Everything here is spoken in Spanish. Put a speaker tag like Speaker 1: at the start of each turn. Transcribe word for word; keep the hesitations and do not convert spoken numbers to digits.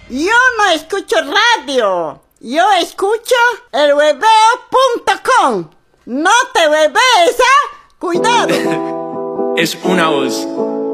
Speaker 1: Yo no escucho radio. Yo escucho el hueveo punto com. No te huevees, ¿ah? Cuidado.
Speaker 2: Es una voz.